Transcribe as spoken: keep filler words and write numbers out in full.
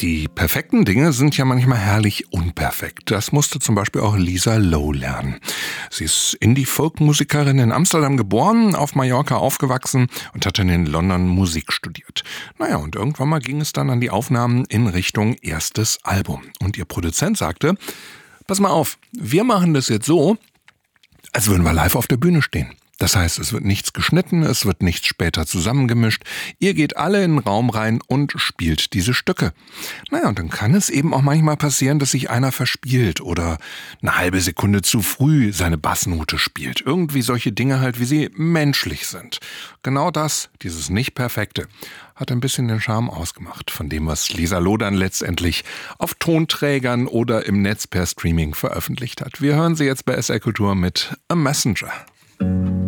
Die perfekten Dinge sind ja manchmal herrlich unperfekt. Das musste zum Beispiel auch Lisa Low lernen. Sie ist Indie-Folk-Musikerin in Amsterdam geboren, auf Mallorca aufgewachsen und hat dann in London Musik studiert. Naja, und irgendwann mal ging es dann an die Aufnahmen in Richtung erstes Album. Und ihr Produzent sagte, pass mal auf, wir machen das jetzt so, als würden wir live auf der Bühne stehen. Das heißt, es wird nichts geschnitten, es wird nichts später zusammengemischt. Ihr geht alle in den Raum rein und spielt diese Stücke. Naja, und dann kann es eben auch manchmal passieren, dass sich einer verspielt oder eine halbe Sekunde zu früh seine Bassnote spielt. Irgendwie solche Dinge halt, wie sie menschlich sind. Genau das, dieses Nicht-Perfekte, hat ein bisschen den Charme ausgemacht von dem, was Lisa Low dann letztendlich auf Tonträgern oder im Netz per Streaming veröffentlicht hat. Wir hören sie jetzt bei S R Kultur mit A Messenger.